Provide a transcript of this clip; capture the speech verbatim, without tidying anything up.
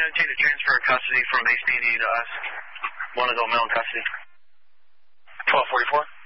seventeen to transfer custody from H P D to us. Want to go mail in custody. twelve forty-four.